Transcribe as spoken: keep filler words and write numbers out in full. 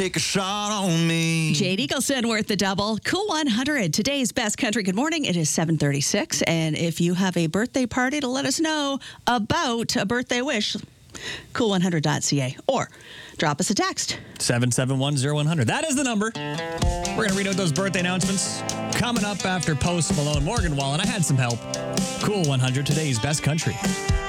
Take a shot on me. Jade Eagleson worth the double. Cool one hundred. Today's best country. Good morning. It is seven thirty-six. And if you have a birthday party to let us know about a birthday wish, cool one hundred dot c a or drop us a text. seven seven one zero one hundred. That is the number. We're going to read out those birthday announcements coming up after Post Malone. Morgan Wallen, I had some help. Cool one hundred. Today's best country.